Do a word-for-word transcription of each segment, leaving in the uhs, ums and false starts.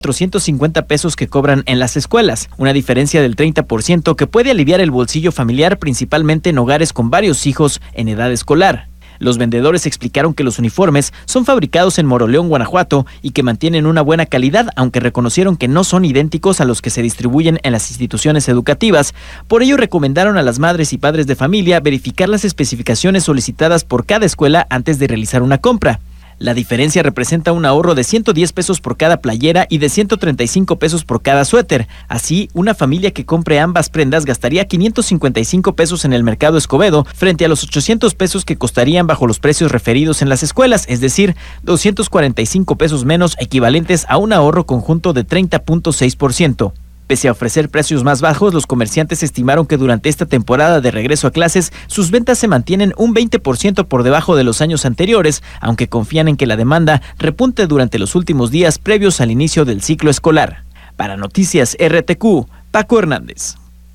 cuatrocientos cincuenta pesos que cobran en las escuelas, una diferencia del treinta por ciento que puede aliviar el bolsillo familiar, principalmente en hogares con varios hijos en edad escolar. Los vendedores explicaron que los uniformes son fabricados en Moroleón, Guanajuato, y que mantienen una buena calidad, aunque reconocieron que no son idénticos a los que se distribuyen en las instituciones educativas. Por ello, recomendaron a las madres y padres de familia verificar las especificaciones solicitadas por cada escuela antes de realizar una compra. La diferencia representa un ahorro de ciento diez pesos por cada playera y de ciento treinta y cinco pesos por cada suéter. Así, una familia que compre ambas prendas gastaría quinientos cincuenta y cinco pesos en el mercado Escobedo frente a los ochocientos pesos que costarían bajo los precios referidos en las escuelas, es decir, doscientos cuarenta y cinco pesos menos, equivalentes a un ahorro conjunto de treinta punto seis por ciento. Pese a ofrecer precios más bajos, los comerciantes estimaron que durante esta temporada de regreso a clases, sus ventas se mantienen un veinte por ciento por debajo de los años anteriores, aunque confían en que la demanda repunte durante los últimos días previos al inicio del ciclo escolar. Para Noticias R T Q, Paco Hernández.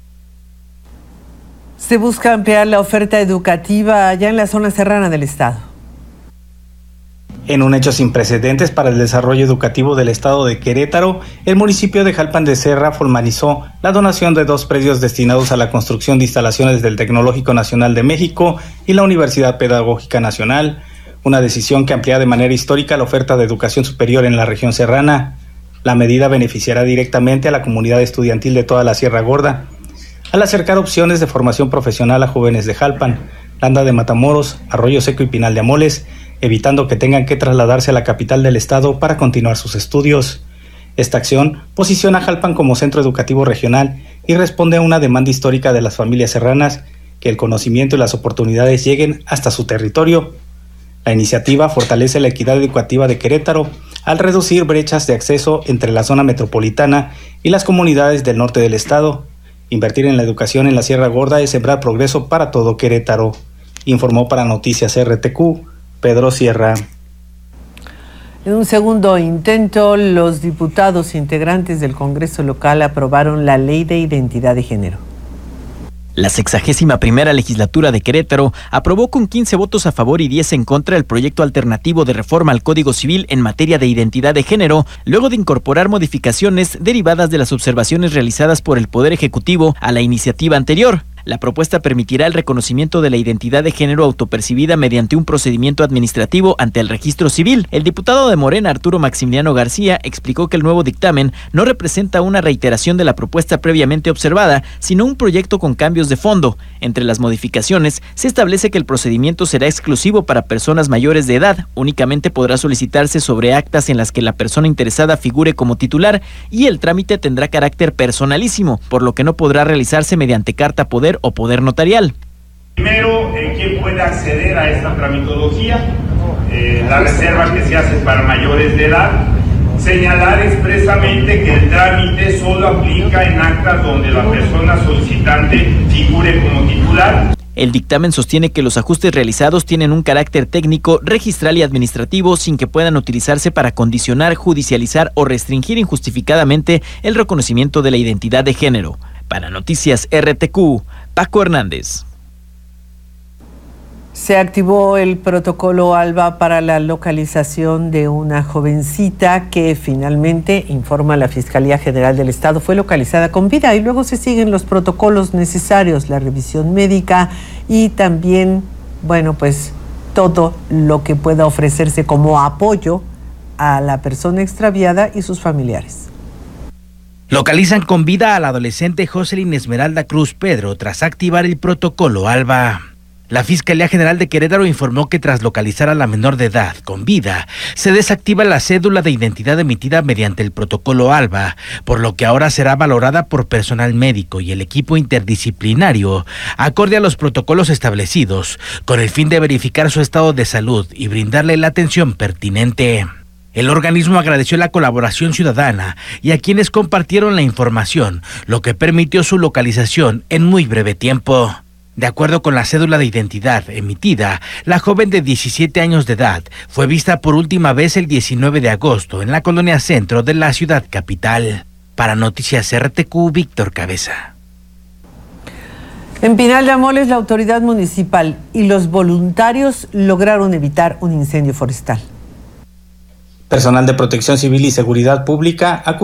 Se busca ampliar la oferta educativa allá en la zona serrana del estado. En un hecho sin precedentes para el desarrollo educativo del estado de Querétaro, el municipio de Jalpan de Serra formalizó la donación de dos predios destinados a la construcción de instalaciones del Tecnológico Nacional de México y la Universidad Pedagógica Nacional, una decisión que amplía de manera histórica la oferta de educación superior en la región serrana. La medida beneficiará directamente a la comunidad estudiantil de toda la Sierra Gorda, al acercar opciones de formación profesional a jóvenes de Jalpan, Landa de Matamoros, Arroyo Seco y Pinal de Amoles, evitando que tengan que trasladarse a la capital del estado para continuar sus estudios. Esta acción posiciona a Jalpan como centro educativo regional y responde a una demanda histórica de las familias serranas, que el conocimiento y las oportunidades lleguen hasta su territorio. La iniciativa fortalece la equidad educativa de Querétaro al reducir brechas de acceso entre la zona metropolitana y las comunidades del norte del estado. Invertir en la educación en la Sierra Gorda es sembrar progreso para todo Querétaro, informó para Noticias R T Q, Pedro Sierra. En un segundo intento, los diputados integrantes del Congreso local aprobaron la Ley de Identidad de Género. La sexagésima primera legislatura de Querétaro aprobó con quince votos a favor y diez en contra el proyecto alternativo de reforma al Código Civil en materia de identidad de género, luego de incorporar modificaciones derivadas de las observaciones realizadas por el Poder Ejecutivo a la iniciativa anterior. La propuesta permitirá el reconocimiento de la identidad de género autopercibida mediante un procedimiento administrativo ante el registro civil. El diputado de Morena, Arturo Maximiliano García, explicó que el nuevo dictamen no representa una reiteración de la propuesta previamente observada, sino un proyecto con cambios de fondo. Entre las modificaciones, se establece que el procedimiento será exclusivo para personas mayores de edad, únicamente podrá solicitarse sobre actas en las que la persona interesada figure como titular, y el trámite tendrá carácter personalísimo, por lo que no podrá realizarse mediante carta poder o poder notarial. Primero, eh, ¿quién puede acceder a esta tramitología? Eh, la reserva que se hace para mayores de edad. Señalar expresamente que el trámite solo aplica en actas donde la persona solicitante figure como titular. El dictamen sostiene que los ajustes realizados tienen un carácter técnico, registral y administrativo sin que puedan utilizarse para condicionar, judicializar o restringir injustificadamente el reconocimiento de la identidad de género. Para Noticias R T Q, Paco Hernández. Se activó el protocolo ALBA para la localización de una jovencita que finalmente, informa la Fiscalía General del Estado, fue localizada con vida, y luego se siguen los protocolos necesarios, la revisión médica y también, bueno, pues todo lo que pueda ofrecerse como apoyo a la persona extraviada y sus familiares. Localizan con vida a la adolescente Jocelyn Esmeralda Cruz Pedro tras activar el protocolo ALBA. La Fiscalía General de Querétaro informó que tras localizar a la menor de edad con vida, se desactiva la cédula de identidad emitida mediante el protocolo ALBA, por lo que ahora será valorada por personal médico y el equipo interdisciplinario, acorde a los protocolos establecidos, con el fin de verificar su estado de salud y brindarle la atención pertinente. El organismo agradeció la colaboración ciudadana y a quienes compartieron la información, lo que permitió su localización en muy breve tiempo. De acuerdo con la cédula de identidad emitida, la joven de diecisiete años de edad fue vista por última vez el diecinueve de agosto en la colonia centro de la ciudad capital. Para Noticias R T Q, Víctor Cabeza. En Pinal de Amoles, la autoridad municipal y los voluntarios lograron evitar un incendio forestal. Personal de Protección Civil y Seguridad Pública